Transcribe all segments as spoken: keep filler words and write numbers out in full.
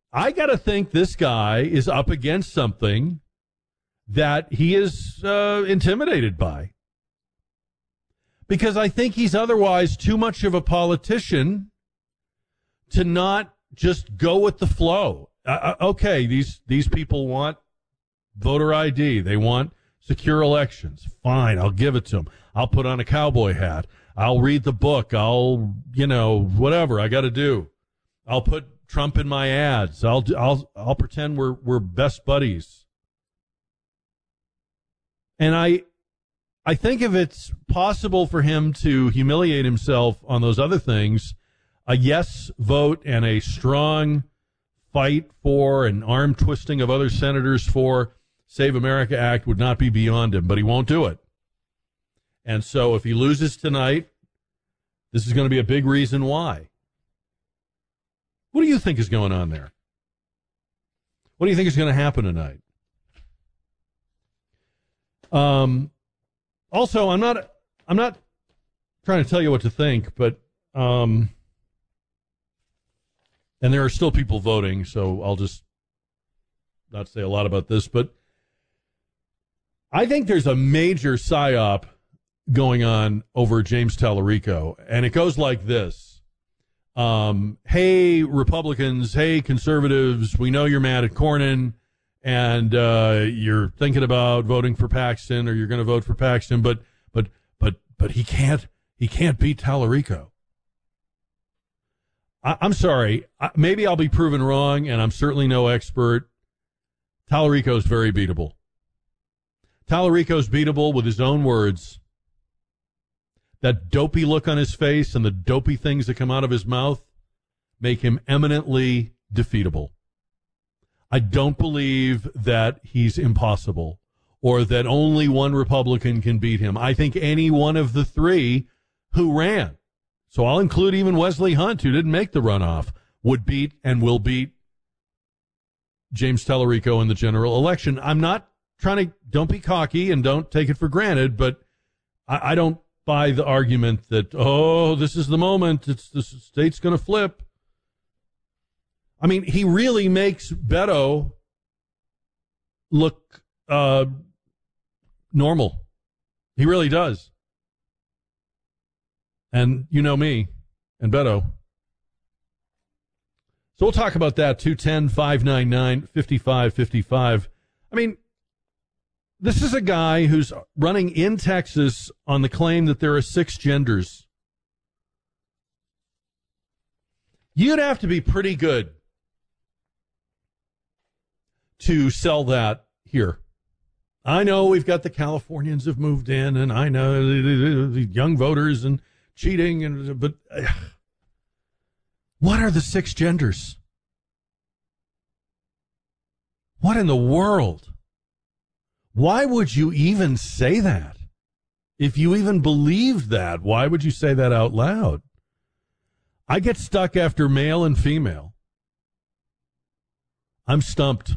I got to think this guy is up against something that he is uh, intimidated by. Because I think he's otherwise too much of a politician to not just go with the flow. Uh, okay, these, these people want voter I D. They want secure elections. Fine, I'll give it to them. I'll put on a cowboy hat. I'll read the book. I'll, you know, whatever I got to do. I'll put Trump in my ads. I'll, I'll, I'll pretend we're, we're best buddies. And I, I think if it's possible for him to humiliate himself on those other things, a yes vote and a strong fight for an arm twisting of other senators for Save America Act would not be beyond him, but he won't do it. And so if he loses tonight, this is going to be a big reason why. What do you think is going on there? What do you think is going to happen tonight? Um, also, I'm not, I'm not trying to tell you what to think, but, um, and there are still people voting, so I'll just not say a lot about this, but I think there's a major psyop going on over James Tallarico, and it goes like this. Um, hey, Republicans, hey, conservatives, we know you're mad at Cornyn, and uh, you're thinking about voting for Paxton, or you're going to vote for Paxton, but but but but he can't he can't beat Tallarico. I, I'm sorry, I, maybe I'll be proven wrong, and I'm certainly no expert. Tallarico's very beatable. Tallarico's beatable with his own words. That dopey look on his face and the dopey things that come out of his mouth make him eminently defeatable. I don't believe that he's impossible or that only one Republican can beat him. I think any one of the three who ran, so I'll include even Wesley Hunt, who didn't make the runoff, would beat and will beat James Tallarico in the general election. I'm not trying to, don't be cocky and don't take it for granted, but I, I don't buy the argument that, oh, this is the moment, it's the state's going to flip. I mean, he really makes Beto look uh, normal. He really does. And you know me and Beto. So we'll talk about that, two one zero, five nine nine, five five five five. I mean, this is a guy who's running in Texas on the claim that there are six genders. You'd have to be pretty good to sell that here. I know we've got the Californians have moved in, and I know the young voters and cheating, and but uh, what are the six genders? What in the world? Why would you even say that? If you even believed that, why would you say that out loud? I get stuck after male and female. I'm stumped.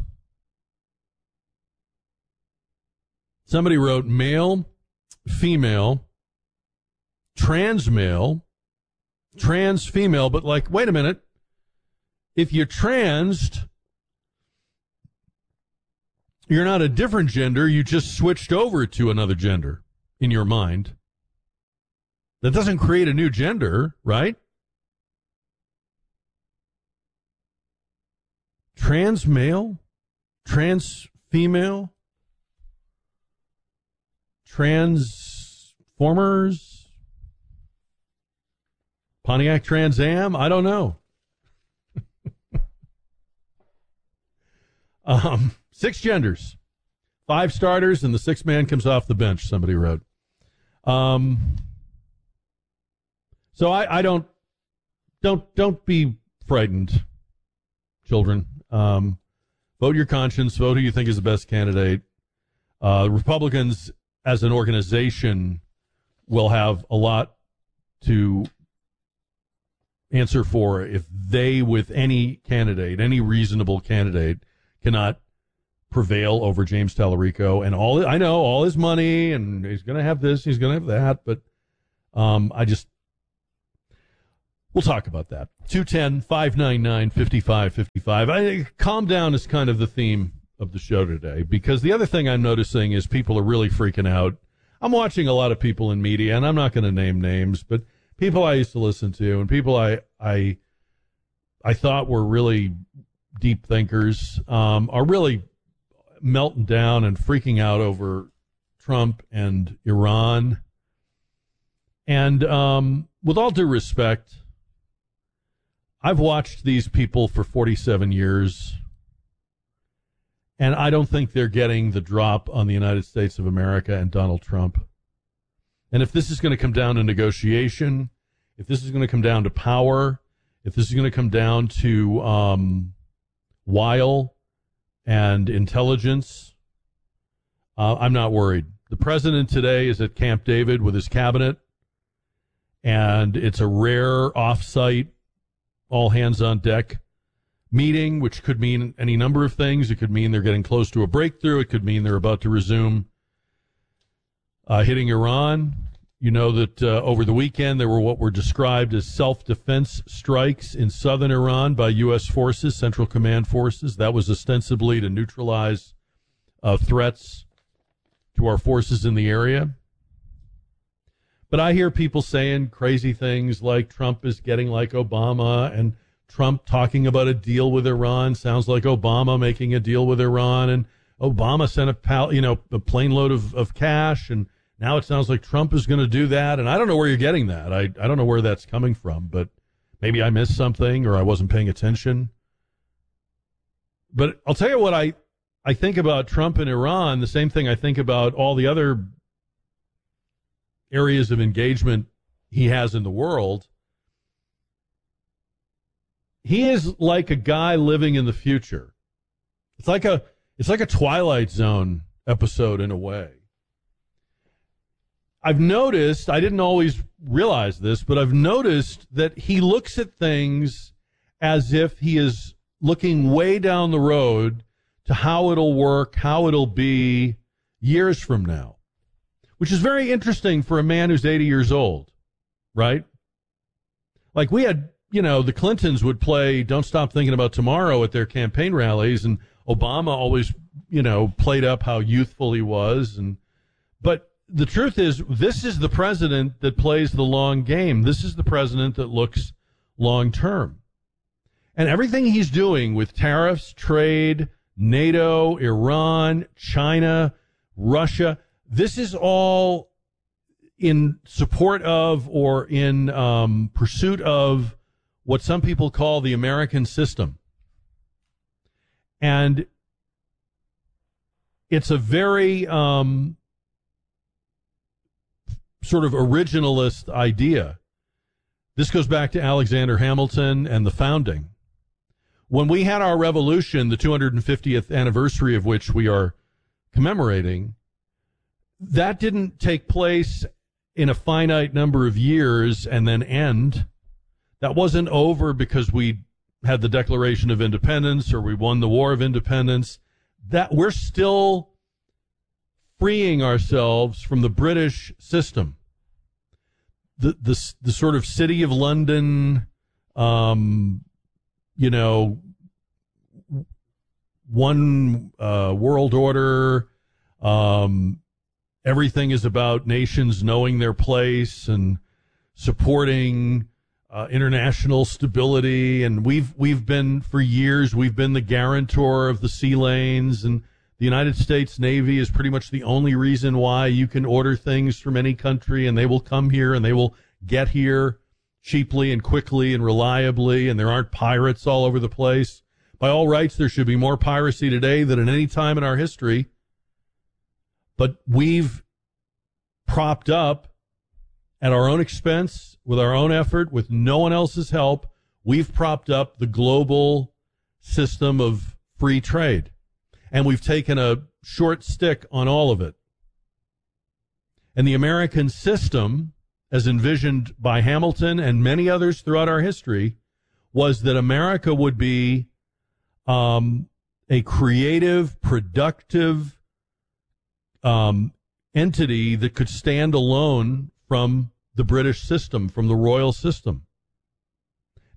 Somebody wrote male, female, trans male, trans female, but like, wait a minute. If you're trans, you're not a different gender, you just switched over to another gender in your mind. That doesn't create a new gender, right? Trans male, trans female, transformers, Pontiac Trans Am, I don't know. um, six genders, five starters, and the sixth man comes off the bench, somebody wrote. Um, so I, I don't, don't, don't be frightened, children. Um, vote your conscience, vote who you think is the best candidate. Uh, Republicans as an organization will have a lot to answer for if they, with any candidate, any reasonable candidate, cannot prevail over James Tallarico. And all, I know, all his money, and he's going to have this, he's going to have that, but um, I just, We'll talk about that. two one zero, five nine nine, five five five five. I, calm down is kind of the theme of the show today, because the other thing I'm noticing is people are really freaking out. I'm watching a lot of people in media, and I'm not going to name names, but people I used to listen to and people I I I thought were really deep thinkers um, are really melting down and freaking out over Trump and Iran. And um, with all due respect, I've watched these people for forty-seven years, and I don't think they're getting the drop on the United States of America and Donald Trump. And if this is going to come down to negotiation, if this is going to come down to power, if this is going to come down to um, wile and intelligence, uh, I'm not worried. The president today is at Camp David with his cabinet, and it's a rare off-site, all-hands-on-deck meeting, which could mean any number of things. It could mean they're getting close to a breakthrough. It could mean they're about to resume uh, hitting Iran. You know that uh, over the weekend there were what were described as self-defense strikes in southern Iran by U S forces, Central Command forces. That was ostensibly to neutralize uh, threats to our forces in the area. But I hear people saying crazy things like Trump is getting like Obama, and Trump talking about a deal with Iran sounds like Obama making a deal with Iran, and Obama sent a pal, you know, a plane load of, of cash, and now it sounds like Trump is going to do that. And I don't know where you're getting that. I, I don't know where that's coming from, but maybe I missed something or I wasn't paying attention. But I'll tell you what I, I think about Trump and Iran, the same thing I think about all the other areas of engagement he has in the world. He is like a guy living in the future. It's like a it's like a Twilight Zone episode in a way. I've noticed, I didn't always realize this, but I've noticed that he looks at things as if he is looking way down the road to how it'll work, how it'll be years from now. Which is very interesting for a man who's eighty years old, right? Like we had, you know, the Clintons would play Don't Stop Thinking About Tomorrow at their campaign rallies, and Obama always, you know, played up how youthful he was. And but the truth is, this is the president that plays the long game. This is the president that looks long term. And everything he's doing with tariffs, trade, NATO, Iran, China, Russia, this is all in support of or in um, pursuit of what some people call the American system. And it's a very um, sort of originalist idea. This goes back to Alexander Hamilton and the founding. When we had our revolution, the two hundred fiftieth anniversary of which we are commemorating, that didn't take place in a finite number of years and then end. That wasn't over because we had the Declaration of Independence or we won the War of Independence. That we're still freeing ourselves from the British system. The the, the sort of City of London, um, you know, one uh, world order, um, everything is about nations knowing their place and supporting uh, international stability. And we've we've been, for years, we've been the guarantor of the sea lanes. And the United States Navy is pretty much the only reason why you can order things from any country and they will come here and they will get here cheaply and quickly and reliably. And there aren't pirates all over the place. By all rights, there should be more piracy today than at any time in our history. But we've propped up at our own expense, with our own effort, with no one else's help, we've propped up the global system of free trade. And we've taken a short stick on all of it. And the American system, as envisioned by Hamilton and many others throughout our history, was that America would be um, a creative, productive um, entity that could stand alone from the British system, from the royal system.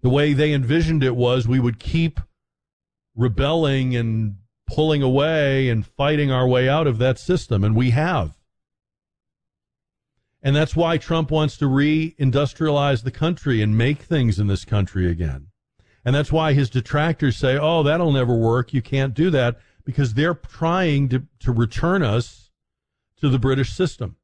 The way they envisioned it was we would keep rebelling and pulling away and fighting our way out of that system, and we have. And that's why Trump wants to re-industrialize the country and make things in this country again. And that's why his detractors say, oh, that'll never work. You can't do that, because they're trying to, to return us to the British system.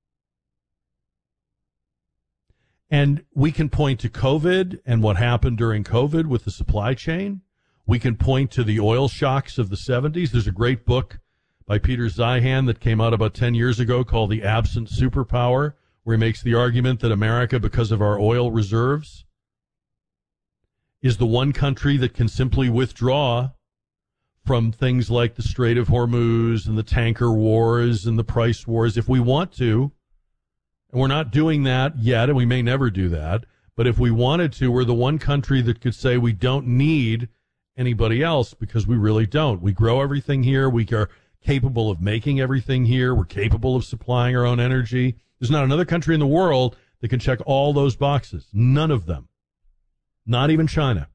And we can point to COVID and what happened during COVID with the supply chain. We can point to the oil shocks of the seventies. There's a great book by Peter Zeihan that came out about ten years ago called The Absent Superpower, where he makes the argument that America, because of our oil reserves, is the one country that can simply withdraw from things like the Strait of Hormuz and the tanker wars and the price wars if we want to. And we're not doing that yet, and we may never do that. But if we wanted to, we're the one country that could say we don't need anybody else, because we really don't. We grow everything here. We are capable of making everything here. We're capable of supplying our own energy. There's not another country in the world that can check all those boxes. None of them. Not even China.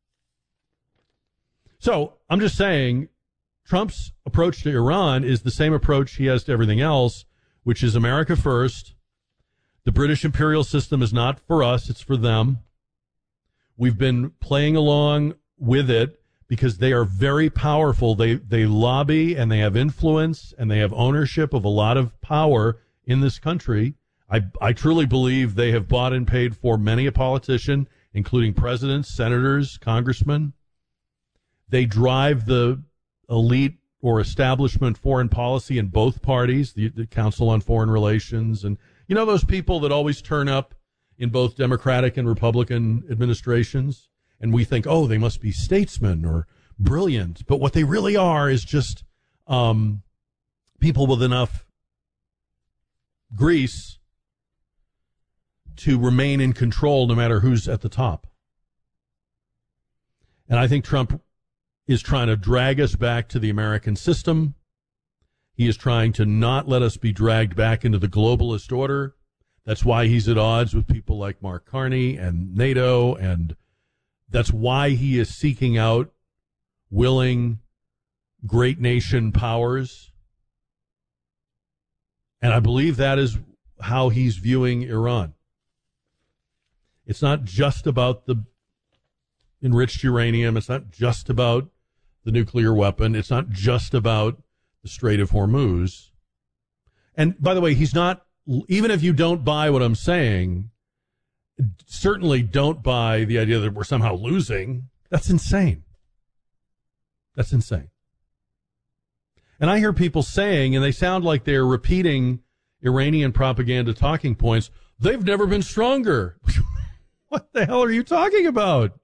So I'm just saying Trump's approach to Iran is the same approach he has to everything else, which is America first. The British imperial system is not for us. It's for them. We've been playing along with it because they are very powerful. They they lobby and they have influence and they have ownership of a lot of power in this country. I, I truly believe they have bought and paid for many a politician, including presidents, senators, congressmen. They drive the elite or establishment foreign policy in both parties, the, the Council on Foreign Relations. And you know those people that always turn up in both Democratic and Republican administrations? And we think, oh, they must be statesmen or brilliant. But what they really are is just um, people with enough grease to remain in control no matter who's at the top. And I think Trump is trying to drag us back to the American system. He is trying to not let us be dragged back into the globalist order. That's why he's at odds with people like Mark Carney and NATO, and that's why he is seeking out willing great nation powers. And I believe that is how he's viewing Iran. It's not just about the enriched uranium. It's not just about the nuclear weapon. It's not just about the Strait of Hormuz. And by the way, he's not, even if you don't buy what I'm saying, certainly don't buy the idea that we're somehow losing. That's insane. That's insane. And I hear people saying, and they sound like they're repeating Iranian propaganda talking points, they've never been stronger. What the hell are you talking about?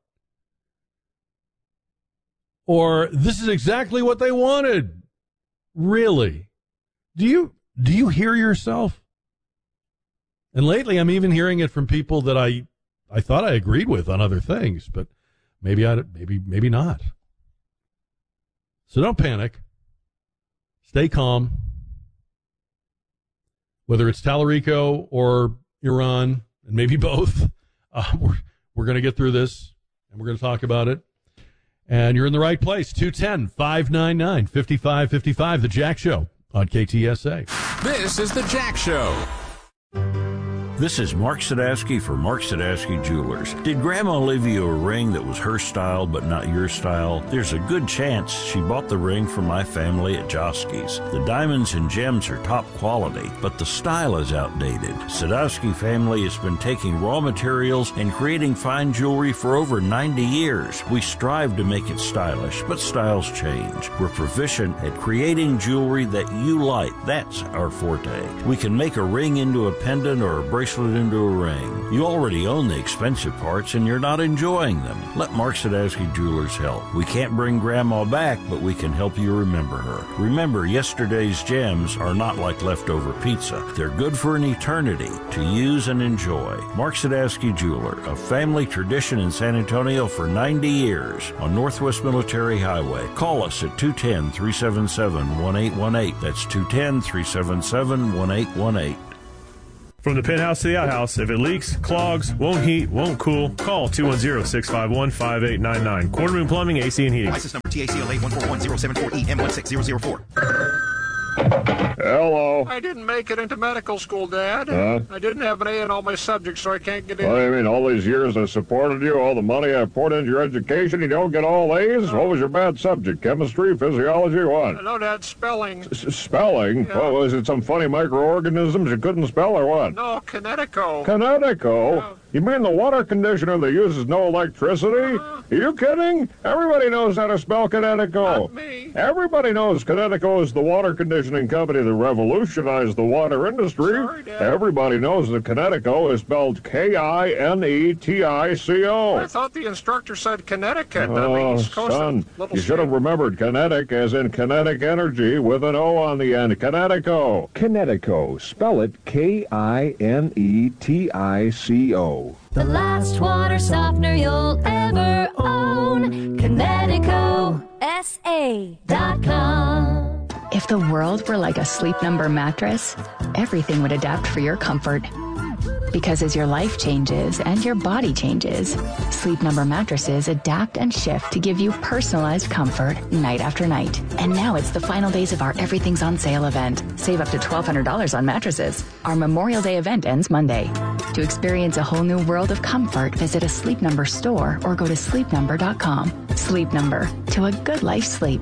Or this is exactly what they wanted. Really? Do you do you hear yourself? And lately I'm even hearing it from people that I I thought I agreed with on other things, but maybe I maybe maybe not. So don't panic. Stay calm. Whether it's Tallarico or Iran, and maybe both, uh, we're, we're going to get through this, and we're going to talk about it. And you're in the right place. two one zero, five nine nine, five five five five, The Jack Show on K T S A. This is The Jack Show. This is Mark Sadowski for Mark Sadowski Jewelers. Did Grandma leave you a ring that was her style but not your style? There's a good chance she bought the ring from my family at Josky's. The diamonds and gems are top quality, but the style is outdated. Sadowski family has been taking raw materials and creating fine jewelry for over ninety years. We strive to make it stylish, but styles change. We're proficient at creating jewelry that you like. That's our forte. We can make a ring into a pendant or a bracelet into a ring. You already own the expensive parts and you're not enjoying them. Let Mark Sadowski Jewelers help. We can't bring Grandma back, but we can help you remember her. Remember, yesterday's gems are not like leftover pizza. They're good for an eternity to use and enjoy. Mark Sadowski Jeweler, a family tradition in San Antonio for ninety years on Northwest Military Highway. Call us at two one zero, three seven seven, one eight one eight. That's two one zero, three seven seven, one eight one eight. From the penthouse to the outhouse, if it leaks, clogs, won't heat, won't cool, call two one zero, six five one, five eight nine nine. Quarter Moon Plumbing, A C and Heating. License number T A C L A one four one zero seven four E M one six zero zero four. Hello. I didn't make it into medical school, Dad. Huh? I didn't have an A in all my subjects, so I can't get in. What do you mean, all these years I supported you, all the money I poured into your education, you don't get all A's? What was your bad subject? Chemistry, physiology, what? No, Dad, spelling. S- spelling? Yeah. What, was it some funny microorganisms you couldn't spell or what? No, Kinetico. Kinetico? Yeah. You mean the water conditioner that uses no electricity? Uh, Are you kidding? Everybody knows how to spell Kinetico. Not me. Everybody knows Kinetico is the water conditioning company that revolutionized the water industry. Sorry, Dad. Everybody knows that Kinetico is spelled K I N E T I C O. I thought the instructor said Connecticut. on the Oh, East Coast son, of Little you should have State. remembered kinetic as in kinetic energy with an O on the end. Kinetico. Kinetico. Spell it K I N E T I C O. The last water softener you'll ever own. Kinetico S A dot com. If the world were like a Sleep Number mattress, everything would adapt for your comfort. Because as your life changes and your body changes, Sleep Number mattresses adapt and shift to give you personalized comfort night after night. And now it's the final days of our Everything's on Sale event. Save up to twelve hundred dollars on mattresses. Our Memorial Day event ends Monday. To experience a whole new world of comfort, visit a Sleep Number store or go to sleep number dot com. Sleep Number, to a good life sleep.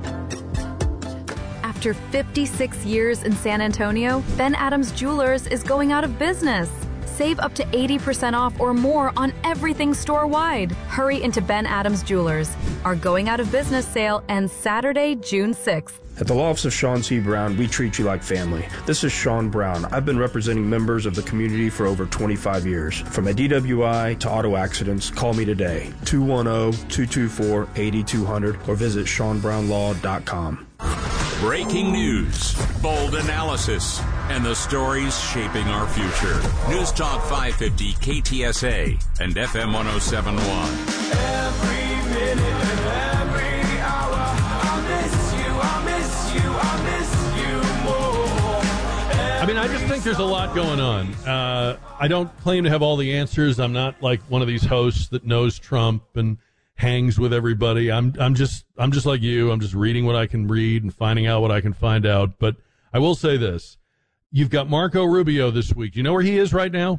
After fifty-six years in San Antonio, Ben Adams Jewelers is going out of business. Save up to eighty percent off or more on everything store-wide. Hurry into Ben Adams Jewelers. Our going out of business sale ends Saturday, June sixth. At the law office of Sean C. Brown, we treat you like family. This is Sean Brown. I've been representing members of the community for over twenty-five years. From a D W I to auto accidents, call me today, two one zero, two two four, eight two zero zero, or visit sean brown law dot com. Breaking news, bold analysis, and the stories shaping our future. News Talk five fifty K T S A and F M one oh seven point one. Every minute and every hour, I miss you, I miss you, I miss you more. I mean, I just think there's a lot going on. Uh, I don't claim to have all the answers. I'm not like one of these hosts that knows Trump and hangs with everybody. I'm I'm just I'm just like you. I'm just reading what I can read and finding out what I can find out. But I will say this. You've got Marco Rubio this week. You know where he is right now?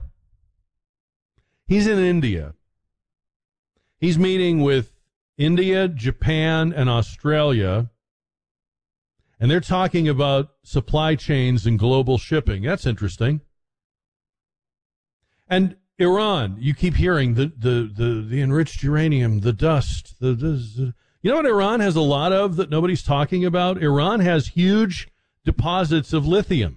He's in India. He's meeting with India, Japan, and Australia. And they're talking about supply chains and global shipping. That's interesting. And Iran, you keep hearing the the the, the enriched uranium, the dust. The, the, the you know what Iran has a lot of that nobody's talking about? Iran has huge deposits of lithium.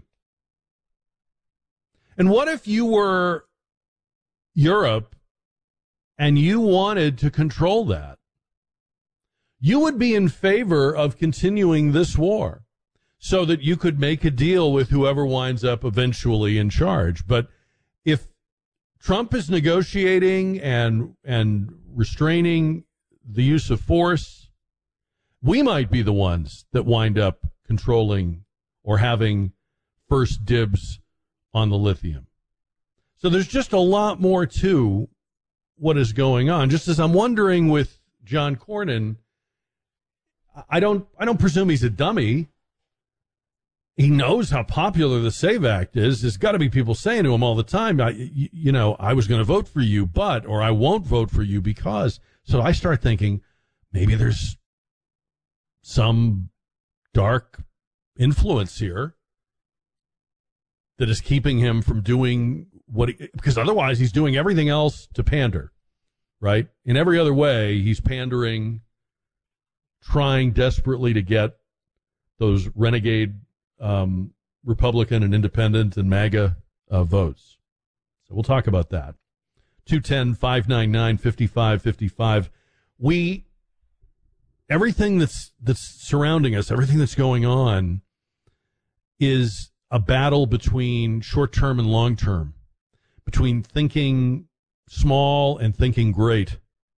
And what if you were Europe and you wanted to control that? You would be in favor of continuing this war so that you could make a deal with whoever winds up eventually in charge. But if Trump is negotiating and and restraining the use of force, we might be the ones that wind up controlling or having first dibs on the lithium. So there's just a lot more to what is going on. Just as I'm wondering with John Cornyn, I don't I don't presume he's a dummy. He knows how popular the SAVE Act is. There's got to be people saying to him all the time, I, you, you know, I was going to vote for you, but, or I won't vote for you because. So I start thinking maybe there's some dark influence here that is keeping him from doing what he, because otherwise he's doing everything else to pander, right? In every other way, he's pandering, trying desperately to get those renegade um, Republican and independent and MAGA uh, votes. So we'll talk about that. two one zero, five nine nine, five five five five. We, everything that's, that's surrounding us, everything that's going on is a battle between short-term and long-term, between thinking small and thinking great.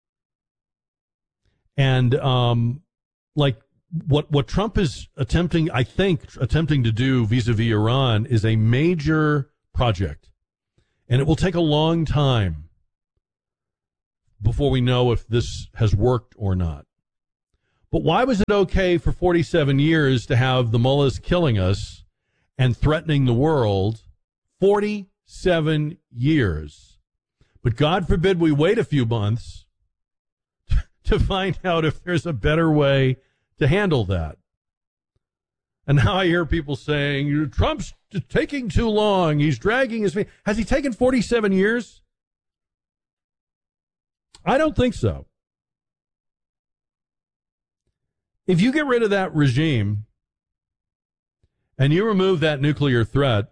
And, um, like, what, what Trump is attempting, I think, attempting to do vis-a-vis Iran is a major project. And it will take a long time before we know if this has worked or not. But why was it okay for forty-seven years to have the mullahs killing us and threatening the world? forty-seven years. But God forbid we wait a few months to find out if there's a better way to handle that. And now I hear people saying, Trump's taking too long. He's dragging his feet. Has he taken forty-seven years? I don't think so. If you get rid of that regime and you remove that nuclear threat,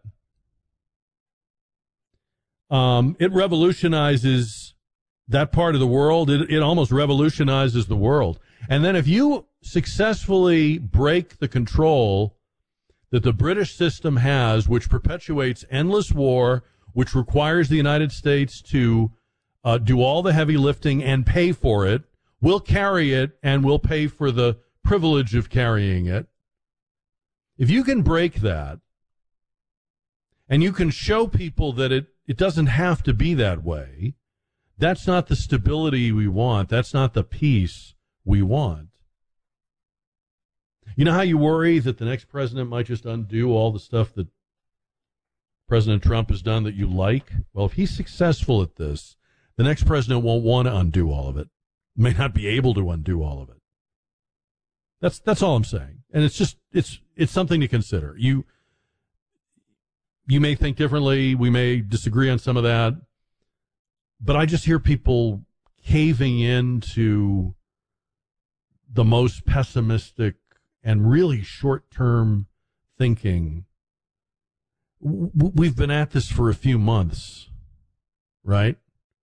um, it revolutionizes that part of the world. It, it almost revolutionizes the world. And then if you successfully break the control that the British system has, which perpetuates endless war, which requires the United States to uh, do all the heavy lifting and pay for it, we'll carry it and we'll pay for the privilege of carrying it. If you can break that and you can show people that it, it doesn't have to be that way, that's not the stability we want. That's not the peace we want. You know how you worry that the next president might just undo all the stuff that President Trump has done that you like? Well, if he's successful at this, the next president won't want to undo all of it. May not be able to undo all of it. That's that's all I'm saying. And it's just it's it's something to consider. You you may think differently, we may disagree on some of that, but I just hear people caving into the most pessimistic and really short-term thinking. We've been at this for a few months, right?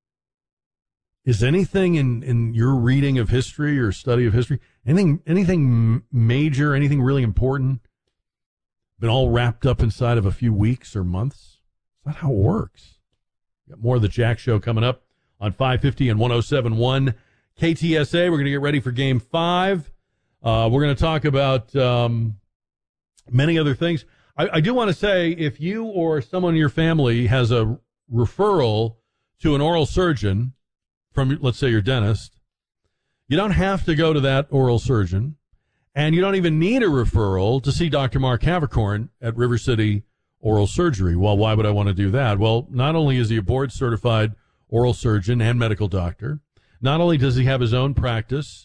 Is anything in, in your reading of history or study of history, anything anything major, anything really important, been all wrapped up inside of a few weeks or months? That's not how it works. Got more of the Jack Show coming up on five fifty and one oh seven point one K T S A. We're going to get ready for Game five. Uh, we're going to talk about um, many other things. I, I do want to say, if you or someone in your family has a referral to an oral surgeon from, let's say, your dentist, you don't have to go to that oral surgeon, and you don't even need a referral to see Doctor Mark Havercorn at River City Oral Surgery. Well, why would I want to do that? Well, not only is he a board-certified oral surgeon and medical doctor, not only does he have his own practice,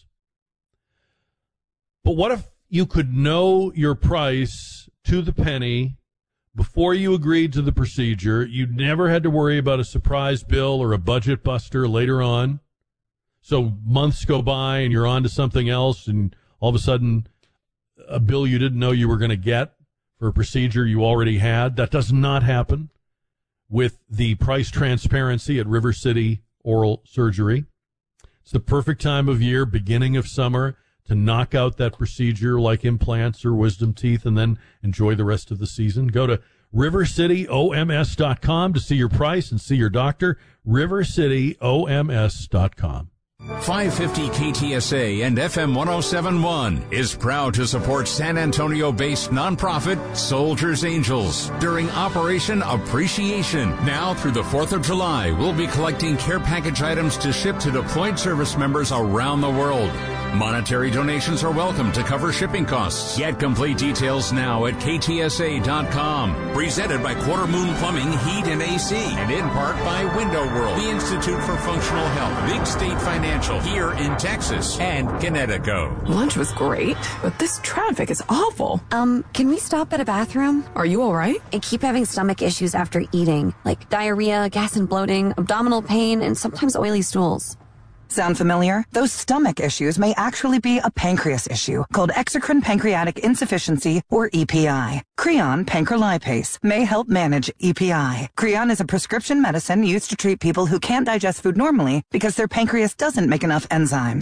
but what if you could know your price to the penny before you agreed to the procedure? You never had to worry about a surprise bill or a budget buster later on. So months go by and you're on to something else, and all of a sudden a bill you didn't know you were going to get for a procedure you already had. That does not happen with the price transparency at River City Oral Surgery. It's the perfect time of year, beginning of summer, to knock out that procedure like implants or wisdom teeth and then enjoy the rest of the season. Go to river city O M S dot com to see your price and see your doctor. river city O M S dot com. five fifty K T S A and F M one oh seven point one is proud to support San Antonio-based nonprofit Soldiers Angels during Operation Appreciation. Now through the fourth of July, we'll be collecting care package items to ship to deployed service members around the world. Monetary donations are welcome to cover shipping costs. Get complete details now at K T S A dot com. Presented by Quarter Moon Plumbing, Heat, and A C. And in part by Window World, the Institute for Functional Health, Big State Financial, here in Texas, and Connecticut. Lunch was great, but this traffic is awful. Um, can we stop at a bathroom? Are you all right? I keep having stomach issues after eating, like diarrhea, gas and bloating, abdominal pain, and sometimes oily stools. Sound familiar? Those stomach issues may actually be a pancreas issue called exocrine pancreatic insufficiency, or E P I. Creon pancrelipase may help manage E P I. Creon is a prescription medicine used to treat people who can't digest food normally because their pancreas doesn't make enough enzymes.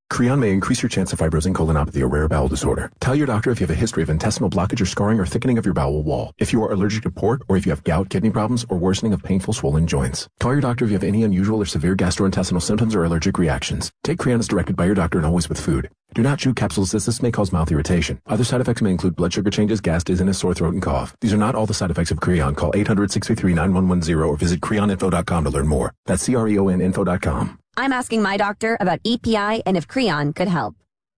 Creon may increase your chance of fibrosing colonopathy or rare bowel disorder. Tell your doctor if you have a history of intestinal blockage or scarring or thickening of your bowel wall, if you are allergic to pork, or if you have gout, kidney problems, or worsening of painful swollen joints. Call your doctor if you have any unusual or severe gastrointestinal symptoms or allergic reactions. Take Creon as directed by your doctor and always with food. Do not chew capsules as this may cause mouth irritation. Other side effects may include blood sugar changes, gas, dizziness, sore throat, and cough. These are not all the side effects of Creon. Call eight hundred, six three three, nine one one zero or visit creon info dot com to learn more. That's C R E O N info dot com. I'm asking my doctor about E P I and if Creon could help.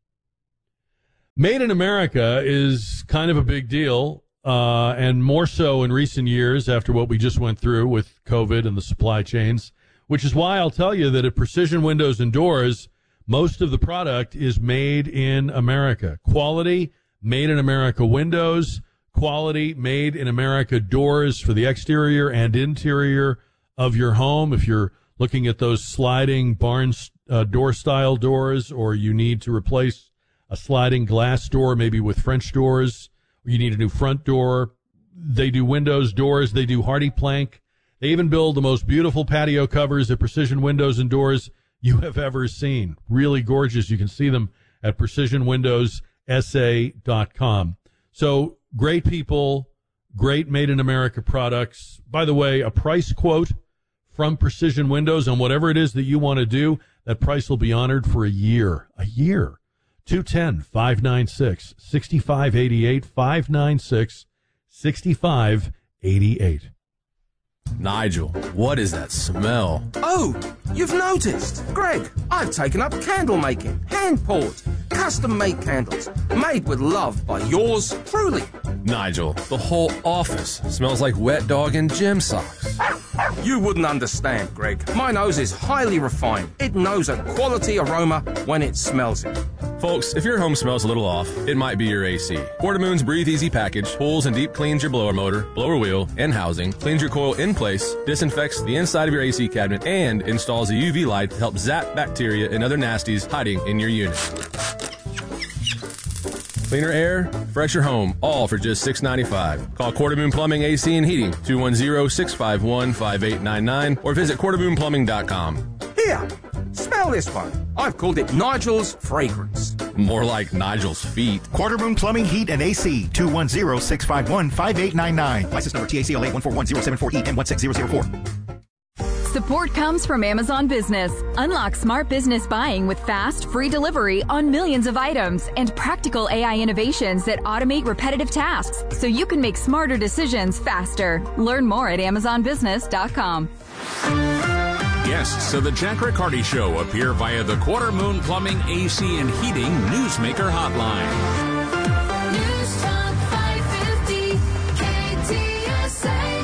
Made in America is kind of a big deal, uh, and more so in recent years after what we just went through with COVID and the supply chains, which is why I'll tell you that at Precision Windows and Doors, most of the product is made in America. Quality, made in America windows, quality, made in America doors for the exterior and interior of your home. If you're looking at those sliding barn uh, door-style doors, or you need to replace a sliding glass door, maybe with French doors, or you need a new front door, they do windows, doors, they do Hardy Plank. They even build the most beautiful patio covers at Precision Windows and Doors you have ever seen. Really gorgeous. You can see them at precision windows s a dot com. So great people, great made in America products. By the way, a price quote from Precision Windows on whatever it is that you want to do, that price will be honored for a year. A year. two one zero, five nine six, six five eight eight, five nine six, six five eight eight. Nigel, what is that smell? Oh, you've noticed. Greg, I've taken up candle making. Hand-poured, custom-made candles. Made with love by yours truly. Nigel, the whole office smells like wet dog and gym socks. You wouldn't understand, Greg. My nose is highly refined. It knows a quality aroma when it smells it. Folks, if your home smells a little off, it might be your A C. Quartermoon's Breathe Easy package pulls and deep cleans your blower motor, blower wheel, and housing, cleans your coil in place, disinfects the inside of your A C cabinet, and installs a U V light to help zap bacteria and other nasties hiding in your unit. Cleaner air, fresher home, all for just six dollars and ninety-five cents. Call Quartermoon Plumbing, A C and Heating, two one zero, six five one, five eight nine nine, or visit quartermoon plumbing dot com. Here, smell this one. I've called it Nigel's Fragrance. More like Nigel's feet. Quartermoon Plumbing, Heat, and A C, two one zero, six five one, five eight nine nine. License number T A C L A one four one zero seven four E M one six zero zero four. Support comes from Amazon Business. Unlock smart business buying with fast, free delivery on millions of items and practical A I innovations that automate repetitive tasks so you can make smarter decisions faster. Learn more at amazon business dot com. Guests of the Jack Riccardi Show appear via the Quartermoon Plumbing, A C and Heating Newsmaker Hotline. News Talk five fifty K T S A.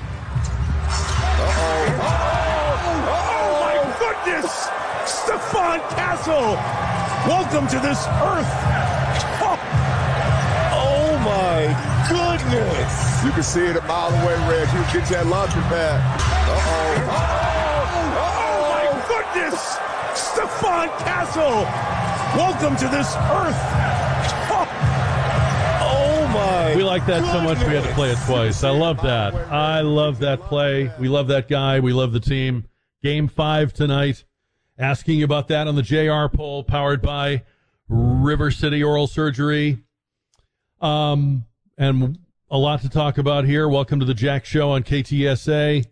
Uh-oh. Oh, oh my goodness! Stefan Castle! Welcome to this earth! Oh, oh my goodness! You can see it a mile away, Reg. You get that launcher pad. Uh-oh. Oh, oh my goodness! Stefan Castle! Welcome to this earth! Oh, oh my We like that goodness. so much we had to play it twice. I love that. I love that play. We love that guy. We love the team. Game five tonight. Asking you about that on the J R poll powered by River City Oral Surgery. Um, and a lot to talk about here. Welcome to the Jack Show on K T S A.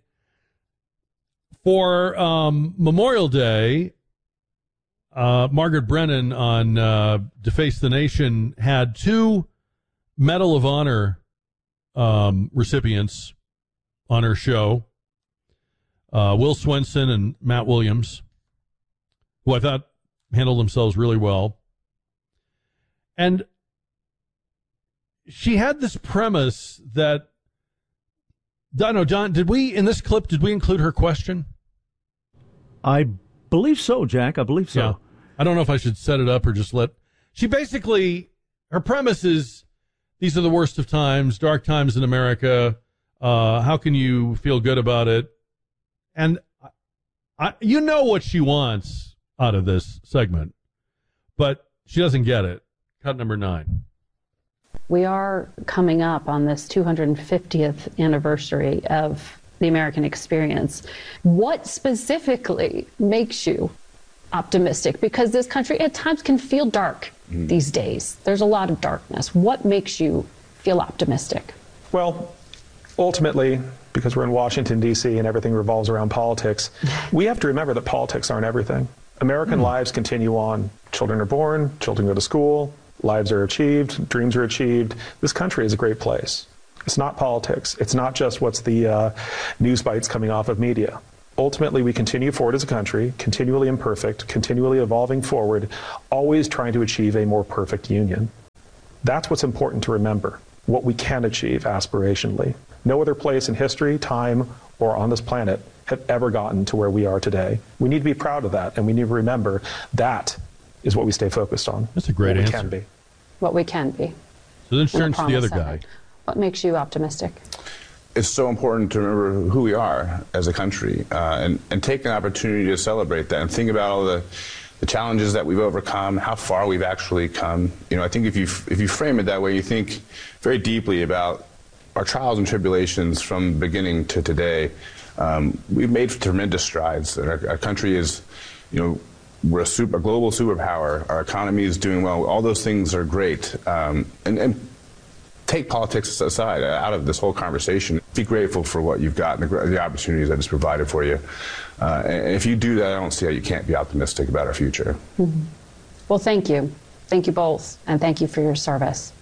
For um, Memorial Day, uh, Margaret Brennan on uh, Deface the Nation had two Medal of Honor um, recipients on her show, uh, Will Swenson and Matt Williams, who I thought handled themselves really well. And she had this premise that, I don't know, Don, did we, in this clip, did we include her question? I believe so, Jack. I believe so. Yeah. I don't know if I should set it up or just let... She basically, her premise is, these are the worst of times, dark times in America. Uh, how can you feel good about it? And I, I, you know what she wants out of this segment, but she doesn't get it. Cut number nine. We are coming up on this two hundred fiftieth anniversary of the American experience. What specifically makes you optimistic? Because this country at times can feel dark mm. these days. There's a lot of darkness. What makes you feel optimistic? Well, ultimately, because we're in Washington, D C, and everything revolves around politics, we have to remember that politics aren't everything. American mm. lives continue on. Children are born, children go to school, lives are achieved, dreams are achieved. This country is a great place. It's not politics. It's not just what's the uh, news bites coming off of media. Ultimately, we continue forward as a country, continually imperfect, continually evolving forward, always trying to achieve a more perfect union. That's what's important to remember, what we can achieve aspirationally. No other place in history, time, or on this planet have ever gotten to where we are today. We need to be proud of that, and we need to remember that is what we stay focused on. That's a great what answer. We can be. What we can be. So then turns to the other guy. What makes you optimistic? It's so important to remember who we are as a country uh, and, and take an opportunity to celebrate that and think about all the, the challenges that we've overcome, how far we've actually come. You know, I think if you, if you frame it that way, you think very deeply about our trials and tribulations from beginning to today. Um, we've made tremendous strides. Our, our country is, you know, we're a, super, a global superpower. Our economy is doing well. All those things are great. Um, and, and take politics aside, out of this whole conversation. Be grateful for what you've got and the, the opportunities that it's provided for you. Uh, and if you do that, I don't see how you can't be optimistic about our future. Mm-hmm. Well, thank you. Thank you both. And thank you for your service.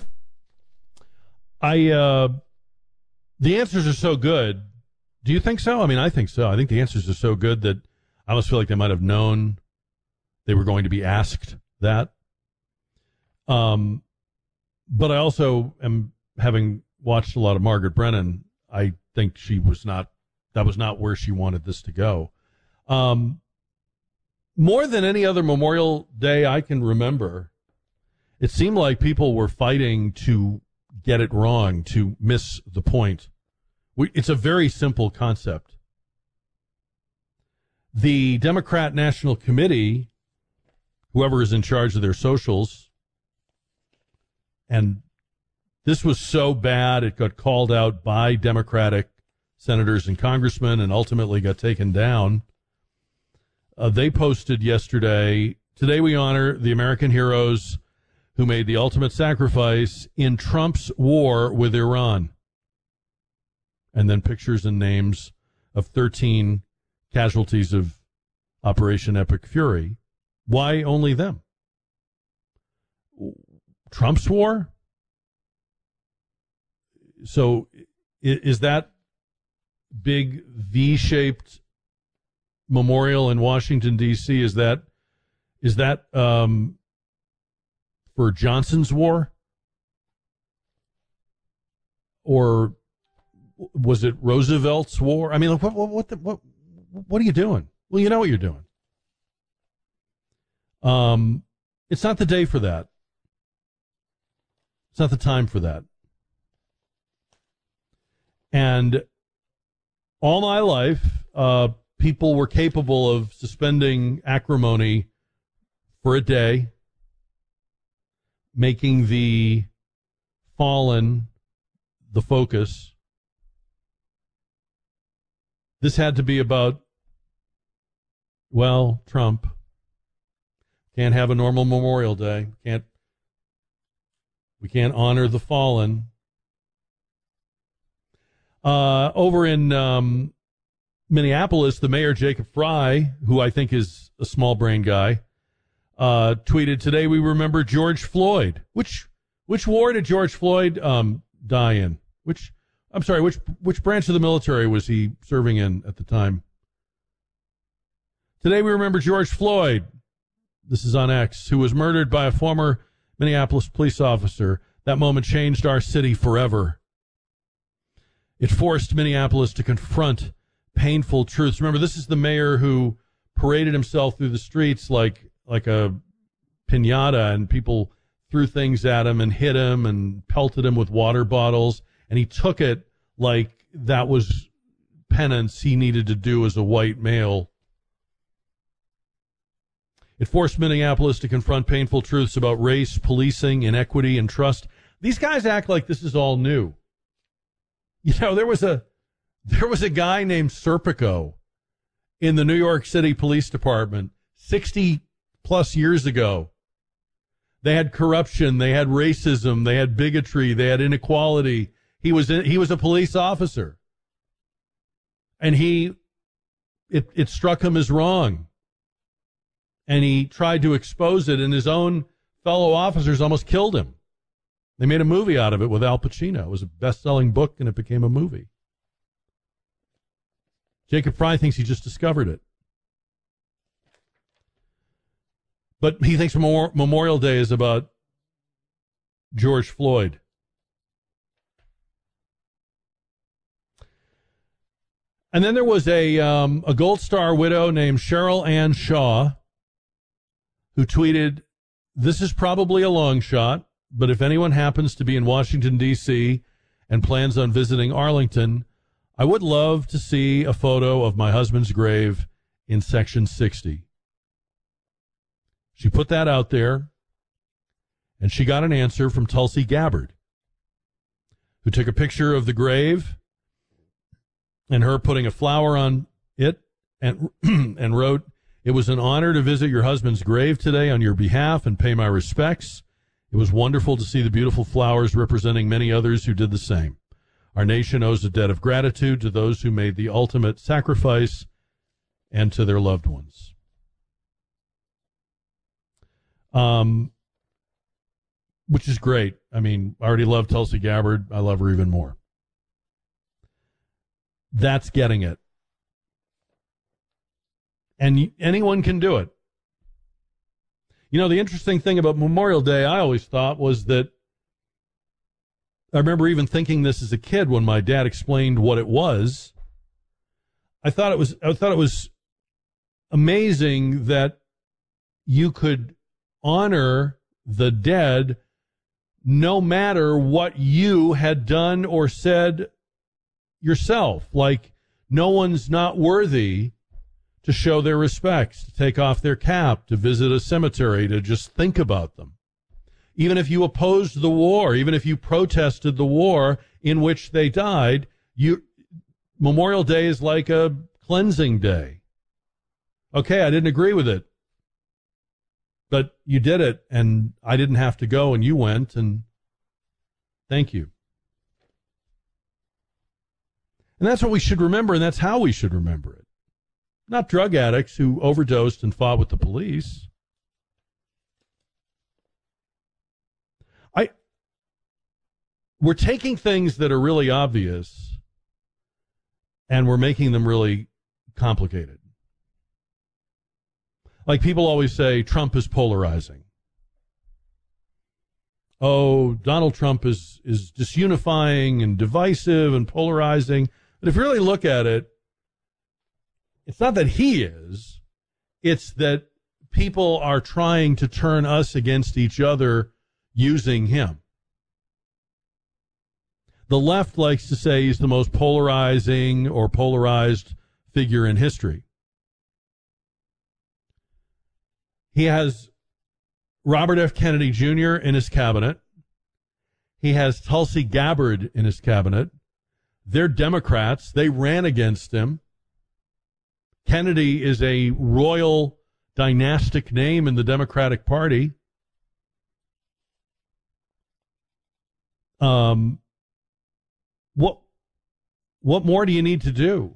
I, uh, the answers are so good. Do you think so? I mean, I think so. I think the answers are so good that I almost feel like they might have known they were going to be asked that. Um, but I also am, having watched a lot of Margaret Brennan, I think she was not, that was not where she wanted this to go. Um, more than any other Memorial Day I can remember, it seemed like people were fighting to get it wrong, to miss the point. We, it's a very simple concept. The Democrat National Committee, whoever is in charge of their socials, and this was so bad it got called out by Democratic senators and congressmen and ultimately got taken down. Uh, they posted yesterday, "Today we honor the American heroes who made the ultimate sacrifice in Trump's war with Iran." And then pictures and names of thirteen casualties of Operation Epic Fury. Why only them? Trump's war? So is that big V-shaped memorial in Washington, D C, is that is that um, for Johnson's war? Or was it Roosevelt's war? I mean, what what what, the, what what are you doing? Well, you know what you're doing. Um, it's not the day for that. It's not the time for that. And all my life, uh, people were capable of suspending acrimony for a day, making the fallen the focus. This had to be about, well, Trump. Can't have a normal Memorial Day. Can't. We can't honor the fallen. Uh, over in um, Minneapolis, the mayor, Jacob Fry, who I think is a small brain guy, uh, tweeted, "Today we remember George Floyd." Which which war did George Floyd um, die in? Which I'm sorry, which which branch of the military was he serving in at the time? "Today we remember George Floyd," this is on X, "who was murdered by a former Minneapolis police officer. That moment changed our city forever. It forced Minneapolis to confront painful truths." Remember, this is the mayor who paraded himself through the streets like like a piñata, and people threw things at him and hit him and pelted him with water bottles, and he took it like that was penance he needed to do as a white male. It forced Minneapolis to confront painful truths about race, policing, inequity, and trust. These guys act like this is all new. You know, there was a there was a guy named Serpico in the New York City Police Department sixty plus years ago. They had corruption, they had racism, they had bigotry, they had inequality. He was in, he was a police officer. And he it it struck him as wrong. And he tried to expose it, and his own fellow officers almost killed him. They made a movie out of it with Al Pacino. It was a best-selling book, and it became a movie. Jacob Fry thinks he just discovered it. But he thinks Memorial Day is about George Floyd. And then there was a um, a Gold Star widow named Cheryl Ann Shaw who tweeted, "This is probably a long shot, but if anyone happens to be in Washington, D C and plans on visiting Arlington, I would love to see a photo of my husband's grave in Section sixty. She put that out there, and she got an answer from Tulsi Gabbard, who took a picture of the grave and her putting a flower on it and and wrote, "It was an honor to visit your husband's grave today on your behalf and pay my respects. It was wonderful to see the beautiful flowers representing many others who did the same. Our nation owes a debt of gratitude to those who made the ultimate sacrifice and to their loved ones." Um, which is great. I mean, I already love Tulsi Gabbard. I love her even more. That's getting it. And anyone can do it. You know, the interesting thing about Memorial Day, I always thought, was that I remember even thinking this as a kid when my dad explained what it was. I thought it was I thought it was amazing that you could honor the dead no matter what you had done or said yourself. Like, no one's not worthy to show their respects, to take off their cap, to visit a cemetery, to just think about them. Even if you opposed the war, even if you protested the war in which they died, you Memorial Day is like a cleansing day. Okay, I didn't agree with it, but you did it, and I didn't have to go, and you went, and thank you. And that's what we should remember, and that's how we should remember it. Not drug addicts who overdosed and fought with the police. I, we're taking things that are really obvious, and we're making them really complicated. Like, people always say Trump is polarizing. Oh, Donald Trump is, is disunifying and divisive and polarizing. But if you really look at it, it's not that he is. It's that people are trying to turn us against each other using him. The left likes to say he's the most polarizing or polarized figure in history. He has Robert F. Kennedy Junior in his cabinet. He has Tulsi Gabbard in his cabinet. They're Democrats. They ran against him. Kennedy is a royal dynastic name in the Democratic Party. Um, what, what more do you need to do?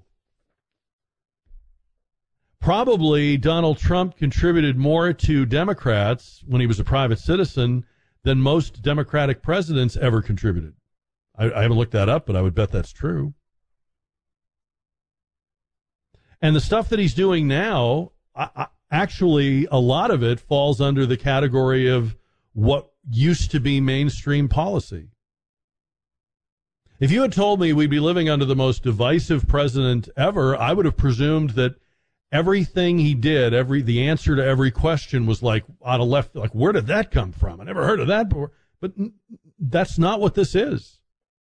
Probably Donald Trump contributed more to Democrats when he was a private citizen than most Democratic presidents ever contributed. I, I haven't looked that up, but I would bet that's true. And the stuff that he's doing now, I, I, actually, a lot of it falls under the category of what used to be mainstream policy. If you had told me we'd be living under the most divisive president ever, I would have presumed that everything he did, every the answer to every question was like out of left, like, where did that come from? I never heard of that before. But that's not what this is.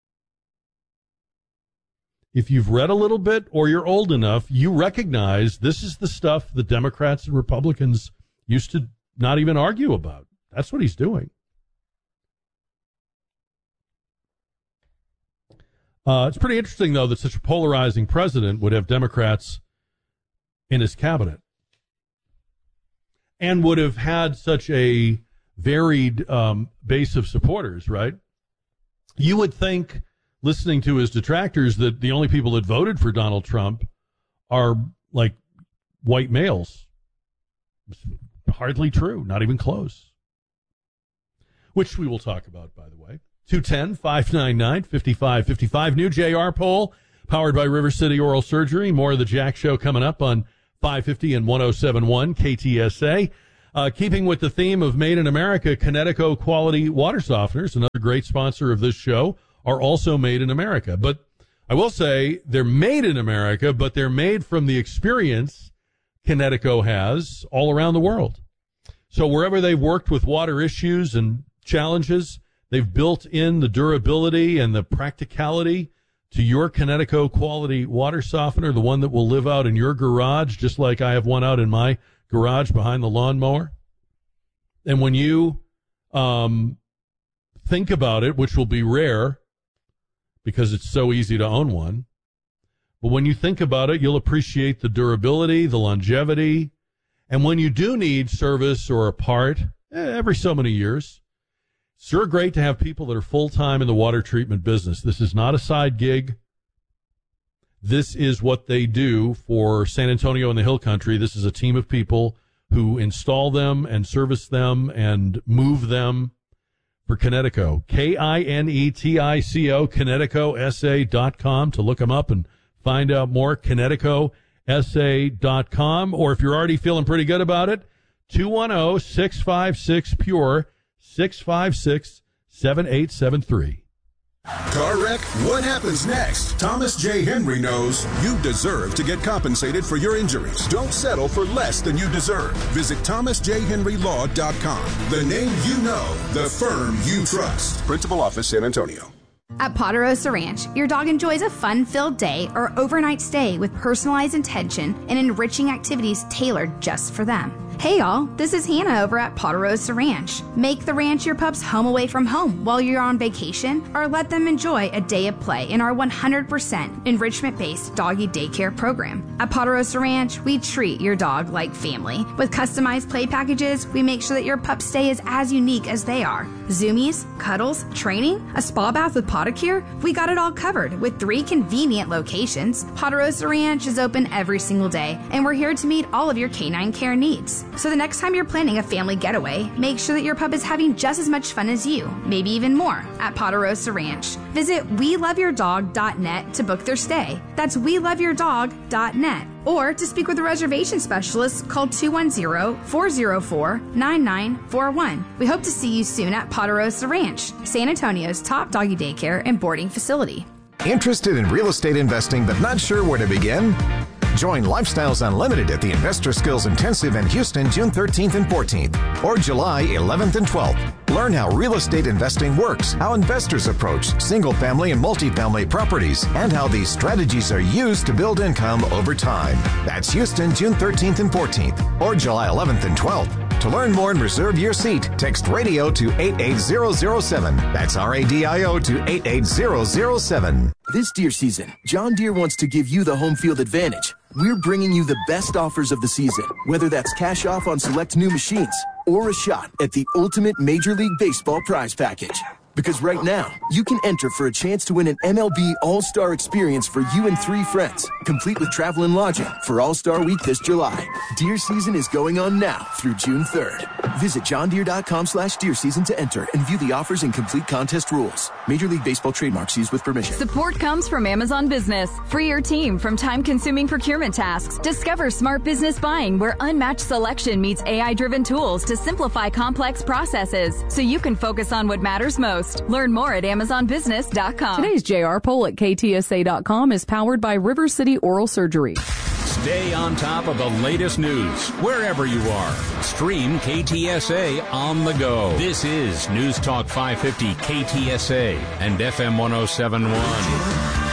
If you've read a little bit or you're old enough, you recognize this is the stuff the Democrats and Republicans used to not even argue about. That's what he's doing. Uh, it's pretty interesting, though, that such a polarizing president would have Democrats in his cabinet. and would have had such a varied um, base of supporters, right? You would think, listening to his detractors, that the only people that voted for Donald Trump are like white males. Hardly true, not even close. Which we will talk about, by the way. two one zero, five nine nine, five five five five. New J R poll powered by River City Oral Surgery. More of the Jack Show coming up on five fifty and one oh seven point one K T S A. Uh, keeping with the theme of Made in America, Connecticut Quality Water Softeners, another great sponsor of this show, are also made in America. But I will say they're made in America, but they're made from the experience Connecticut has all around the world. So wherever they've worked with water issues and challenges, they've built in the durability and the practicality to your Connecticut Quality Water Softener, the one that will live out in your garage, just like I have one out in my garage behind the lawnmower. And when you um, think about it, which will be rare because it's so easy to own one, but when you think about it, you'll appreciate the durability, the longevity, and when you do need service or a part, eh, every so many years, sure great to have people that are full-time in the water treatment business. This is not a side gig. This is what they do for San Antonio and the Hill Country. This is a team of people who install them and service them and move them for Kinetico. K I N E T I C O, Kinetico S A dot com to look them up and find out more. Kinetico S A dot com. Or if you're already feeling pretty good about it, two one zero, six five six, P U R E, six five six, seven eight seven three. Car wreck? What happens next? Thomas J. Henry knows you deserve to get compensated for your injuries. Don't settle for less than you deserve. Visit thomas j henry law dot com. The name you know, the firm you trust. Principal Office, San Antonio. At Ponderosa Ranch, your dog enjoys a fun-filled day or overnight stay with personalized attention and enriching activities tailored just for them. Hey y'all, this is Hannah over at Ponderosa Ranch. Make the ranch your pup's home away from home while you're on vacation, or let them enjoy a day of play in our one hundred percent enrichment-based doggy daycare program. At Ponderosa Ranch, we treat your dog like family. With customized play packages, we make sure that your pup's stay is as unique as they are. Zoomies, cuddles, training, a spa bath with Podicure, we got it all covered with three convenient locations. Ponderosa Ranch is open every single day, and we're here to meet all of your canine care needs. So the next time you're planning a family getaway, make sure that your pup is having just as much fun as you, maybe even more, at Ponderosa Ranch. Visit we love your dog dot net to book their stay. That's we love your dog dot net. Or to speak with a reservation specialist, call two one zero, four zero four, nine nine four one. We hope to see you soon at Ponderosa Ranch, San Antonio's top doggy daycare and boarding facility. Interested in real estate investing but not sure where to begin? Join Lifestyles Unlimited at the Investor Skills Intensive in Houston, June thirteenth and fourteenth, or July eleventh and twelfth. Learn how real estate investing works, how investors approach single-family and multifamily properties, and how these strategies are used to build income over time. That's Houston, June thirteenth and fourteenth, or July eleventh and twelfth. To learn more and reserve your seat, text radio to eight eight zero zero seven. That's R A D I O to eight eight zero zero seven. This deer season, John Deere wants to give you the home field advantage. We're bringing you the best offers of the season, whether that's cash off on select new machines or a shot at the ultimate Major League Baseball prize package. Because right now, you can enter for a chance to win an M L B All-Star experience for you and three friends, complete with travel and lodging for All-Star Week this July. Deer season is going on now through June third. Visit john deere dot com slash deer season to enter and view the offers and complete contest rules. Major League Baseball trademarks used with permission. Support comes from Amazon Business. Free your team from time-consuming procurement tasks. Discover smart business buying where unmatched selection meets A I-driven tools to simplify complex processes so you can focus on what matters most. Learn more at amazon business dot com. Today's J R poll at K T S A dot com is powered by River City Oral Surgery. Stay on top of the latest news wherever you are. Stream K T S A on the go. This is News Talk five fifty K T S A and F M one oh seven point one.